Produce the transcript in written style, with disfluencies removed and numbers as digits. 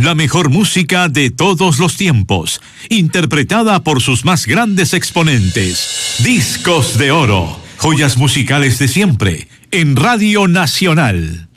La mejor música de todos los tiempos, interpretada por sus más grandes exponentes. Discos de oro, joyas musicales de siempre, en Radio Nacional.